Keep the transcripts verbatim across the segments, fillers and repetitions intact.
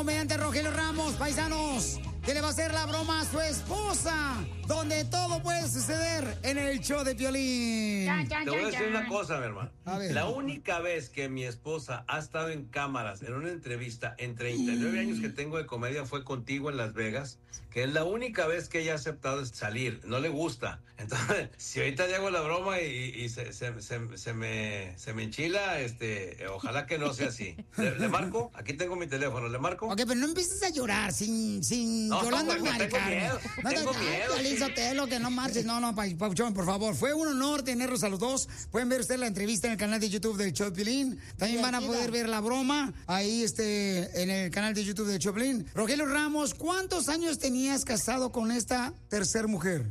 comediante Rogelio Ramos, paisanos, que le va a hacer la broma a su esposa, donde todo puede suceder en el show de Piolín. Ya, ya, Te voy a ya, decir ya. una cosa, mi hermano. A ver. La única vez que mi esposa ha estado en cámaras en una entrevista en treinta y nueve años que tengo de comedia fue contigo en Las Vegas, que es la única vez que ella ha aceptado salir. No le gusta. Entonces, si ahorita le hago la broma y, y se, se, se, se me, se me enchila, este, ojalá que no sea así. ¿Le, le marco? Aquí tengo mi teléfono. ¿Le marco? Ok, pero no empieces a llorar sin, sin No, Yolanda güey, tengo Maricarmen. miedo, No te- tengo ay, miedo, Piolín sí. Sotelo, que no marches. No, no, pa- Pauchón, por favor. Fue un honor tenerlos a los dos. Pueden ver ustedes la entrevista en el canal de YouTube del show de Piolín. También van a poder ver la broma ahí este, en el canal de YouTube del show de Piolín. Rogelio Ramos, ¿cuántos años tenías casado con esta tercer mujer?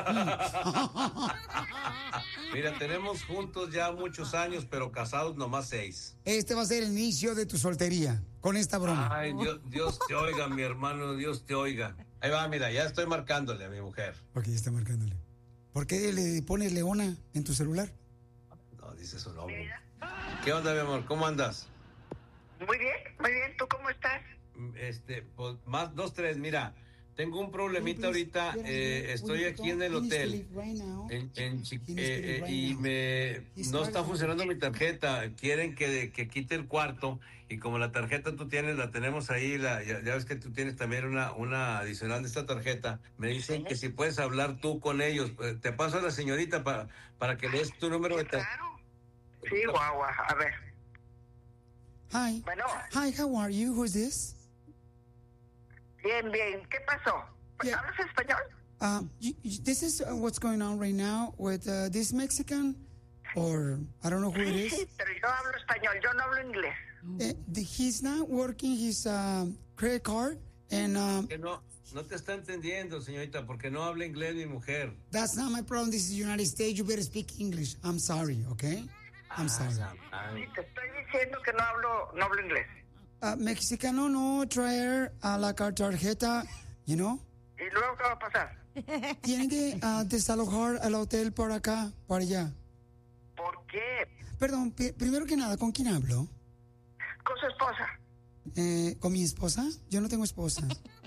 Mira, tenemos juntos ya muchos años, pero casados nomás seis. Este va a ser el inicio de tu soltería con esta broma. Ay, Dios, Dios te oiga, mi hermano, Dios te oiga. Ahí va, mira, ya estoy marcándole a mi mujer. Ok, ya está marcándole. ¿Por qué le pones Leona en tu celular? No, dice su nombre. ¿Qué onda, mi amor? ¿Cómo andas? Muy bien, muy bien. ¿Tú cómo estás? Este, pues, más dos, tres, mira. Tengo un problemita ahorita, eh, estoy aquí en el hotel en, en Chi- eh, eh, y me no está funcionando mi tarjeta, quieren que, que quite el cuarto y como la tarjeta tú tienes, la tenemos ahí, la, ya, ya ves que tú tienes también una, una adicional de esta tarjeta, me dicen que si puedes hablar tú con ellos, Eh, te paso a la señorita para, para que des tu número de tarjeta. Claro. Sí, guagua. A ver. Hi. Bueno. Hi, how are you? Who's this? Bien, bien. ¿Qué pasó? Yeah. ¿Hablas español? Uh, you, you- this is uh, what's going on right now with uh, this Mexican, or I don't know who it Sí, is. sí, pero yo hablo español. Yo no hablo inglés. Uh, the- he's not working his uh, credit card, and um, Que no, no te está entendiendo, señorita, porque no habla inglés mi mujer. that's not my problem. This is the United States. You better speak English. I'm sorry, okay? I'm sorry. Sí, te estoy diciendo que no hablo, no hablo inglés. Uh, Mexicano no traer a la car- tarjeta, you know? ¿Y luego qué va a pasar? Tiene que uh, desalojar al hotel por acá, por allá. ¿Por qué? Perdón, pi- primero que nada, ¿con quién hablo? Con su esposa. Eh, ¿Con mi esposa? Yo no tengo esposa.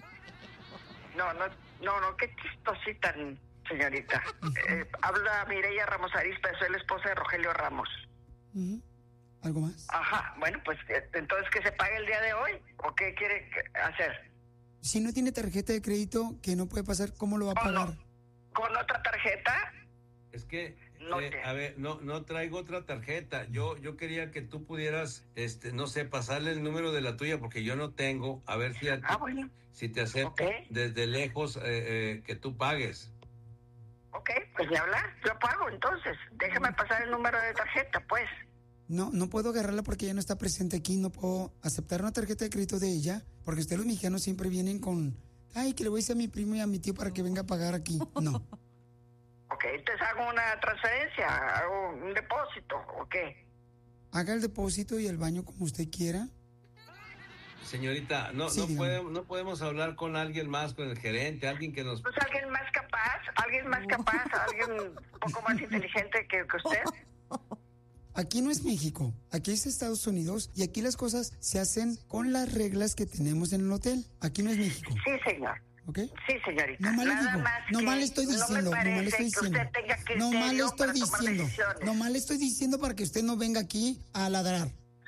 No, no, no, no, qué chistosita, señorita. Eh, habla Mireya Ramos Arispe, soy la esposa de Rogelio Ramos. Ujú. ¿Algo más? Ajá, bueno, pues eh, entonces que se pague el día de hoy, ¿o qué quiere que- hacer? Si no tiene tarjeta de crédito, que no puede pasar, ¿cómo lo va a ¿O pagar? no? ¿Con otra tarjeta? Es que, No eh, te- a ver, no, no traigo otra tarjeta. Yo, yo quería que tú pudieras, este, no sé, pasarle el número de la tuya porque yo no tengo. A ver si, a ti- Ah, bueno. si te acepto Ok. desde lejos eh, eh, que tú pagues. Ok, pues me habla, yo pago entonces. Déjame pasar el número de tarjeta, pues. No, no puedo agarrarla porque ella no está presente aquí. No puedo aceptar una tarjeta de crédito de ella porque ustedes los mexicanos siempre vienen con... Ay, que le voy a decir a mi primo y a mi tío para que venga a pagar aquí. No. Ok, entonces hago una transferencia, hago un depósito, ¿o qué? Haga el depósito y el baño como usted quiera. Señorita, no, Sí, no, dígame. podemos, no podemos hablar con alguien más, con el gerente, alguien que nos... Pues alguien más capaz, alguien más capaz, alguien un poco más inteligente que, que usted. Aquí no es México, aquí es Estados Unidos y aquí las cosas se hacen con las reglas que tenemos en el hotel. Aquí no es México, Sí, señor. ¿ok? Sí, señorita. No mal le Nada digo, más no que mal le estoy diciendo, no me no mal le parece estoy que diciendo. usted tenga criterio No mal le estoy para tomar diciendo, decisiones. no mal le estoy diciendo para que usted no venga aquí a ladrar.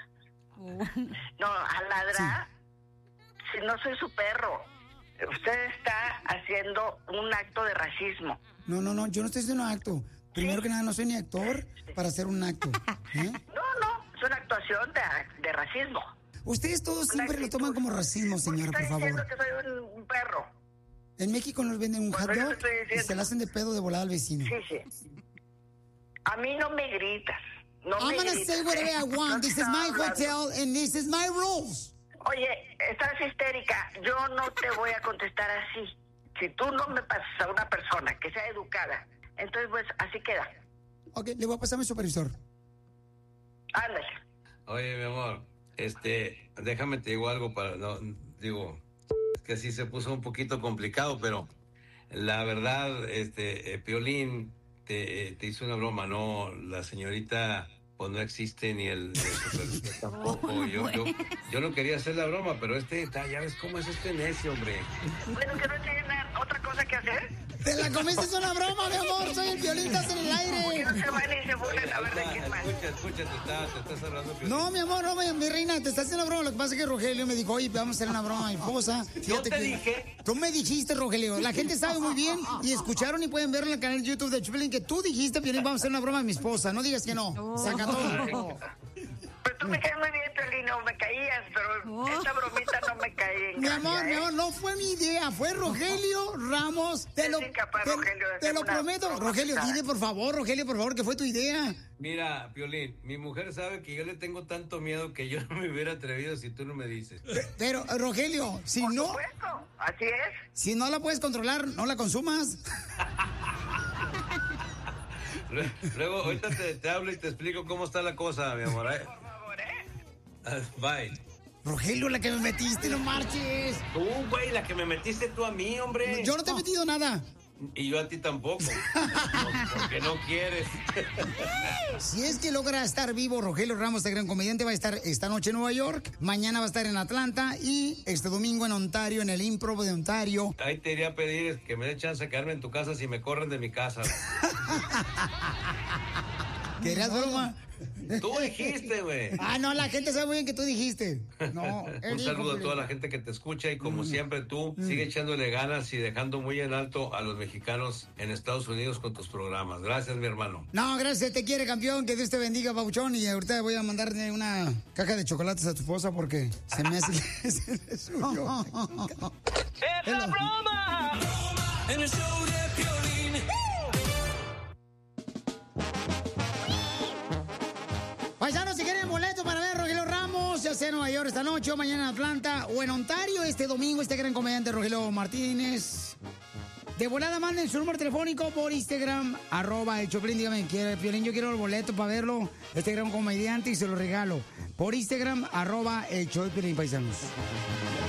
No, a ladrar, si no soy su perro. Usted está haciendo un acto de racismo. No, no, no, yo no estoy haciendo un acto. Primero que nada, no soy ni actor para hacer un acto. ¿eh? No, no, es una actuación de, de racismo. Ustedes todos siempre Una lo toman como racismo, señora, por Está favor. diciendo que soy un, un perro. En México nos venden un hot Pues, eso dog estoy y diciendo. se le hacen de pedo de volada al vecino. Sí, sí. A mí no me gritas. No I'm me gonna gritas, say whatever ¿eh? I want. No This te is my estaba hablando. hotel and this is my rules. Oye, estás histérica. Yo no te voy a contestar así. Si tú no me pasas a una persona que sea educada, entonces pues así queda. Ok, le voy a pasar a mi supervisor. Ándale. Oye, mi amor, este, déjame te digo algo para, no, digo, es que sí se puso un poquito complicado, pero la verdad, este, eh, Piolín te, eh, te hizo una broma, ¿no? La señorita pues no existe ni el, el super tampoco. Yo, yo, yo no quería hacer la broma, pero este, ya ves cómo es este necio, hombre. Bueno, que no tiene otra cosa que hacer. Te la comiste, es una broma, mi amor. Soy el Piolín, estás en el aire. ¿Por qué no se van y se burlen a ver de quién más? Escucha, escucha, te estás, te estás hablando, Piolín. No, mi amor, no, mi, mi reina, te estás haciendo una broma. Lo que pasa es que Rogelio me dijo, oye, vamos a hacer una broma a mi esposa. Yo te que... dije. Tú me dijiste, Rogelio. La gente sabe muy bien y escucharon y pueden verlo en el canal de YouTube de Chupilín que tú dijiste, Piolín, vamos a hacer una broma a mi esposa. No digas que no. Oh. Saca todo. Pero tú me caes muy bien, Piolín, no me caías, pero oh. esta bromita no me caí en Mi gracia, amor, ¿eh? mi amor, no fue mi idea, fue Rogelio Ramos. Te Es lo, incapaz, te, Rogelio, de te hacer lo una prometo. broma Rogelio, pesada. dile por favor, Rogelio, por favor, que fue tu idea. Mira, Piolín, mi mujer sabe que yo le tengo tanto miedo que yo no me hubiera atrevido si tú no me dices. Pero, Rogelio, si Por no, supuesto, así es. si no la puedes controlar, no la consumas. Luego, ahorita te, te hablo y te explico cómo está la cosa, mi amor. ¿eh? Por favor, ¿eh? Bye. Rogelio, la que me metiste, no marches. Tú, güey, la que me metiste tú a mí, hombre. Yo no te he metido nada. Y yo a ti tampoco. No, porque no quieres. Si es que logra estar vivo, Rogelio Ramos, este gran comediante, va a estar esta noche en Nueva York, mañana va a estar en Atlanta y este domingo en Ontario, en el Improv de Ontario. Ahí te iría a pedir que me dé chance de quedarme en tu casa si me corren de mi casa. ¿Querías broma? Tú dijiste, güey. Ah, no, la gente sabe muy bien que tú dijiste. No, un saludo a toda la gente que te escucha y como mm. siempre tú, mm. sigue echándole ganas y dejando muy en alto a los mexicanos en Estados Unidos con tus programas. Gracias, mi hermano. No, gracias, te quiere, campeón, que Dios te bendiga, Pabuchón, y ahorita voy a mandarle una caja de chocolates a tu esposa porque se me hace que es el suyo. ¡Es la broma! En el show de Piolín. Paisanos, si quieren boleto para ver a Rogelio Ramos, ya sea en Nueva York esta noche o mañana en Atlanta o en Ontario este domingo, este gran comediante Rogelio Martínez. De volada manden su número telefónico por Instagram, arroba el Choplin, dígame, quiere, Piolín, yo quiero el boleto para verlo, este gran comediante, y se lo regalo. Por Instagram, arroba el Choplin, paisanos.